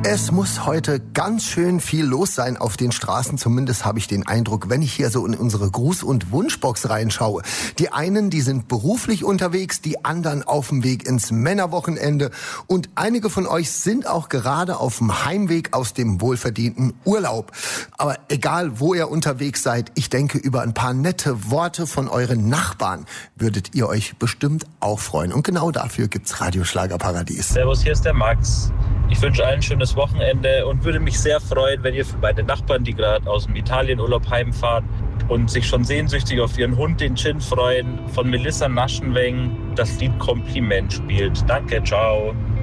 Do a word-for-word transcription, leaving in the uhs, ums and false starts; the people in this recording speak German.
Es muss heute ganz schön viel los sein auf den Straßen. Zumindest habe ich den Eindruck, wenn ich hier so in unsere Gruß- und Wunschbox reinschaue. Die einen, die sind beruflich unterwegs, die anderen auf dem Weg ins Männerwochenende. Und einige von euch sind auch gerade auf dem Heimweg aus dem wohlverdienten Urlaub. Aber egal, wo ihr unterwegs seid, ich denke, über ein paar nette Worte von euren Nachbarn würdet ihr euch bestimmt auch freuen. Und genau dafür gibt's Radio Schlagerparadies. Servus, hier ist der Max. Ich wünsche allen ein schönes Wochenende und würde mich sehr freuen, wenn ihr für meine Nachbarn, die gerade aus dem Italienurlaub heimfahren und sich schon sehnsüchtig auf ihren Hund, den Chin, freuen, von Melissa Naschenweng das Lied Kompliment spielt. Danke, ciao.